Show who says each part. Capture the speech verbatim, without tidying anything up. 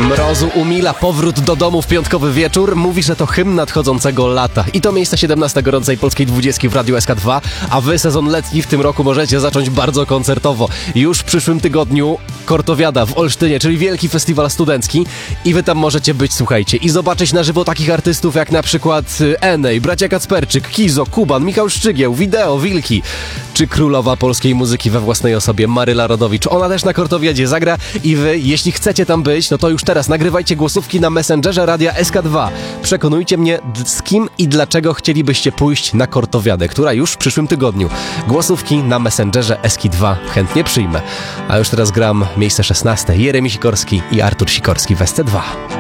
Speaker 1: Mrozu umila powrót do domu w piątkowy wieczór. Mówi, że to hymn nadchodzącego lata. I to miejsce siedemnaste gorącej polskiej dwudziestki w Radiu S K dwa, a wy sezon letni w tym roku możecie zacząć bardzo koncertowo. Już w przyszłym tygodniu Kortowiada w Olsztynie, czyli wielki festiwal studencki i wy tam możecie być, słuchajcie, i zobaczyć na żywo takich artystów jak na przykład Enej, bracia Kacperczyk, Kizo, Kuban, Michał Szczygieł, Wideo, Wilki, czy królowa polskiej muzyki we własnej osobie Maryla Rodowicz. Ona też na Kortowiadzie zagra i wy, jeśli chcecie tam być, no to już teraz nagrywajcie głosówki na Messengerze Radia S K dwa. Przekonujcie mnie, z kim i dlaczego chcielibyście pójść na Kortowiadę, która już w przyszłym tygodniu. Głosówki na Messengerze S K dwa chętnie przyjmę. A już teraz gram miejsce szesnaste. Jeremi Sikorski i Artur Sikorski w S C dwa.